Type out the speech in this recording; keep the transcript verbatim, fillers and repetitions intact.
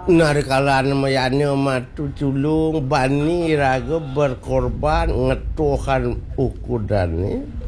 narikalan mayani matu culung bani raga berkorban ngetuhan ukudani